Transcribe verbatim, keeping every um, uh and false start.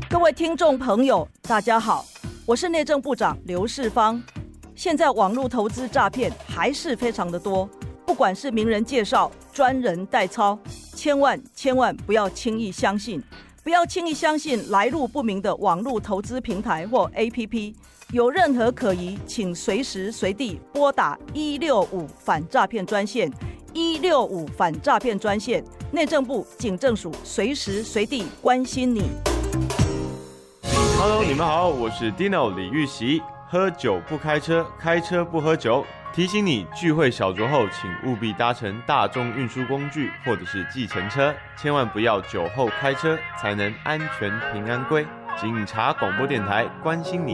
各位听众朋友，大家好，我是内政部长刘世芳。现在网络投资诈骗还是非常的多，不管是名人介绍、专人代操，千万千万不要轻易相信，不要轻易相信来路不明的网络投资平台或 A P P。有任何可疑，请随时随地拨打一六五反诈骗专线，一六五反诈骗专线，内政部警政署随时随地关心你。 Hello， 你们好，我是 Dino 李玉玺。喝酒不开车，开车不喝酒。提醒你，聚会小酌后，请务必搭乘大众运输工具或者是计程车，千万不要酒后开车，才能安全平安归。警察广播电台关心你。